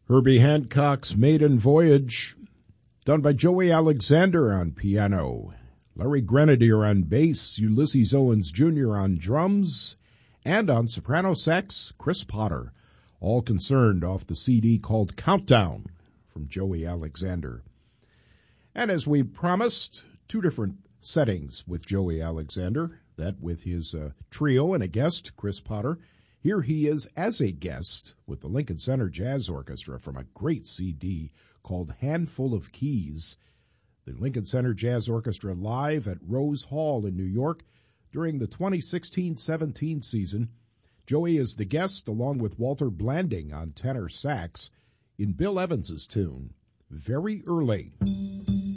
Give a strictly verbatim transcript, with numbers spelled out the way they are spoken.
Herbie Hancock's Maiden Voyage, done by Joey Alexander on piano, Larry Grenadier on bass, Ulysses Owens Junior on drums, and on soprano sax, Chris Potter, all concerned off the C D called Countdown from Joey Alexander. And as we promised, two different settings with Joey Alexander, that with his uh, trio and a guest, Chris Potter. Here he is as a guest with the Lincoln Center Jazz Orchestra from a great C D called Handful of Keys. The Lincoln Center Jazz Orchestra live at Rose Hall in New York during the twenty sixteen seventeen season. Joey is the guest along with Walter Blanding on tenor sax in Bill Evans's tune, Very Early.